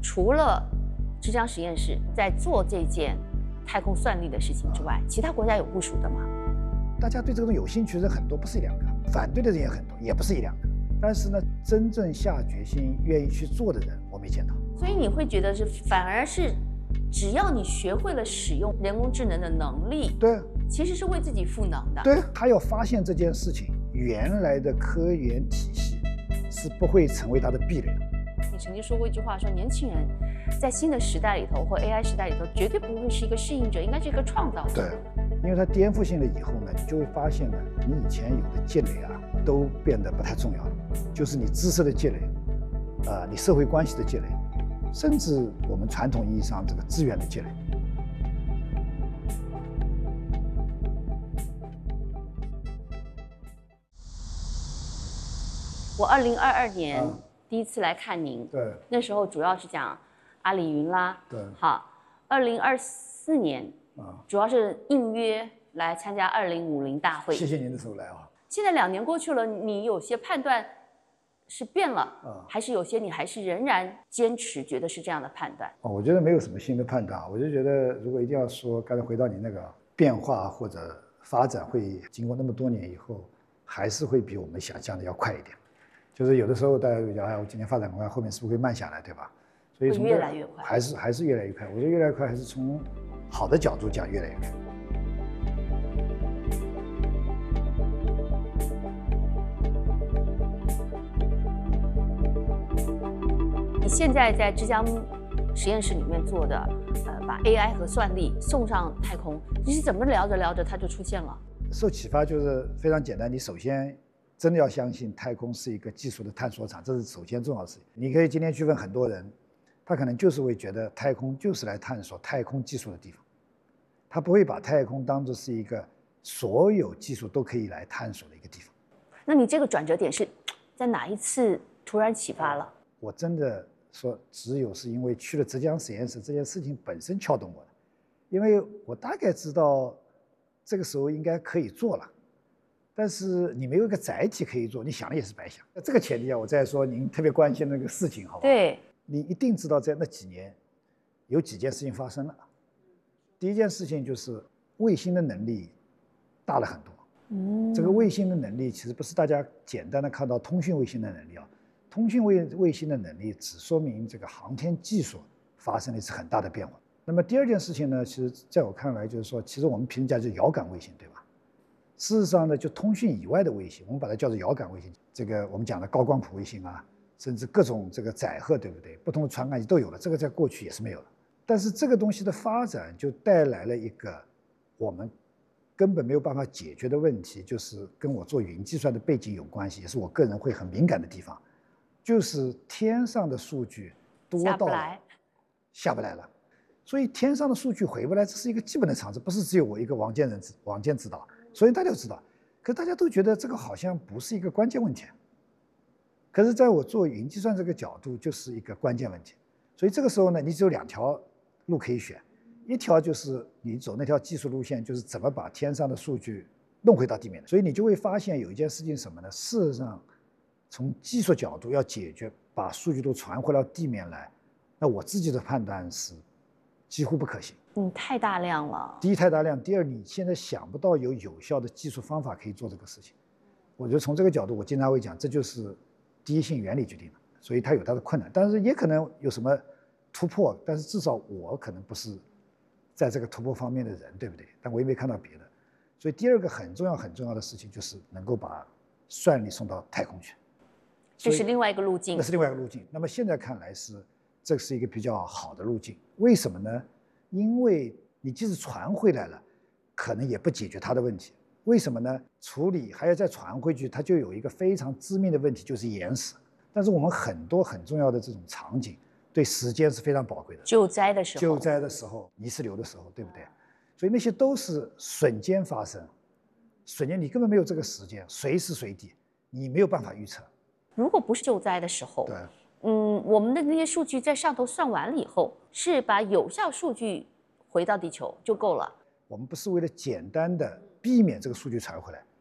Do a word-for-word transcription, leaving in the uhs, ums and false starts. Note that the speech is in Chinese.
除了浙江实验室在做这件太空算力的事情之外，其他国家有部署的吗？ 大家对这个东西有兴趣的人很多，不是一两个；反对的人也很多，也不是一两个。但是呢，真正下决心愿意去做的人，我没见到。 所以你会觉得是，反而是，只要你学会了使用人工智能的能力， 对， 其实是为自己赋能的。 对，他要发现这件事情，原来的科研体系是不会成为他的壁垒的。 你曾经说过一句话，说年轻人在新的时代里头或 A I 时代里头，绝对不会是一个适应者，应该是一个创造者。 对，因为它颠覆性了以后呢，你就会发现呢，你以前有的积累啊，都变得不太重要了，就是你知识的积累，啊、呃，你社会关系的积累，甚至我们传统意义上这个资源的积累。 我二零二二年。 嗯第一次来看您， 对， 那时候主要是讲阿里云啦， 对， 好，二零二四年啊，主要是应约来参加二零五零大会。 谢谢您的时候来啊。 现在两年过去了，你有些判断是变了啊， 还是有些你还是仍然坚持觉得是这样的判断？ 哦，我觉得没有什么新的判断，我就觉得如果一定要说，刚才回到你那个变化或者发展，会经过那么多年以后，还是会比我们想象的要快一点。就是有的时候大家会讲，哎，我今天发展很快，后面是不是会慢下来，对吧？所以从越来越快， 还是还是越来越快。我觉得越来越快，还是从好的角度讲越来越快。 你现在在浙江实验室里面做的，呃，把 A I 和算力送上太空，你是怎么聊着聊着它就出现了？ 受启发就是非常简单，你首先真的要相信太空是一个技术的探索场，这是首先重要的事情。你可以今天去问很多人，他可能就是会觉得太空就是来探索太空技术的地方，他不会把太空当作是一个所有技术都可以来探索的一个地方。 那你这个转折点是在哪一次突然启发了？ 我真的说，只有是因为去了浙江实验室这件事情本身撬动我的，因为我大概知道这个时候应该可以做了。但是你没有一个载体可以做，你想了也是白想。在这个前提下，我再说您特别关心那个事情，好吧？ 对， 你一定知道，在那几年，有几件事情发生了。第一件事情就是卫星的能力大了很多。嗯，这个卫星的能力其实不是大家简单的看到通讯卫星的能力啊，通讯卫卫星的能力只说明这个航天技术发生了一次很大的变化。那么第二件事情呢，其实在我看来就是说，其实我们平时讲就是遥感卫星，对吧？事实上呢，就通讯以外的卫星，我们把它叫做遥感卫星。这个我们讲的高光谱卫星啊，甚至各种这个载荷，对不对？不同的传感器都有了，这个在过去也是没有的。但是这个东西的发展就带来了一个我们根本没有办法解决的问题，就是跟我做云计算的背景有关系，也是我个人会很敏感的地方，就是天上的数据多到下不来， 下不来了。所以天上的数据回不来，这是一个基本的常识，不是只有我一个王建人王建知道。所以大家都知道，可大家都觉得这个好像不是一个关键问题。可是在我做云计算这个角度，就是一个关键问题。所以这个时候呢，你只有两条路可以选，一条就是你走那条技术路线，就是怎么把天上的数据弄回到地面。所以你就会发现有一件事情什么呢？事实上，从技术角度要解决把数据都传回到地面来，那我自己的判断是几乎不可行。 嗯，太大量了。 第一，太大量；第二，你现在想不到有有效的技术方法可以做这个事情。我觉得从这个角度，我经常会讲，这就是第一性原理决定的，所以它有它的困难，但是也可能有什么突破。但是至少我可能不是在这个突破方面的人，对不对？但我也没看到别的。所以第二个很重要很重要的事情就是能够把算力送到太空去， 这是另外一个路径。 那是另外一个路径。那么现在看来是这是一个比较好的路径。为什么呢？因为你即使传回来了，可能也不解决它的问题。为什么呢？处理还要再传回去，它就有一个非常致命的问题，就是延时。但是我们很多很重要的这种场景，对时间是非常宝贵的。 救灾的时候， 救灾的时候，泥石流的时候，对不对？所以那些都是瞬间发生，瞬间你根本没有这个时间，随时随地你没有办法预测。 如果不是救灾的时候， 对。 嗯，我们的那些数据在上头算完了以后，是把有效数据回到地球就够了。 我们不是为了简单的避免这个数据传回来，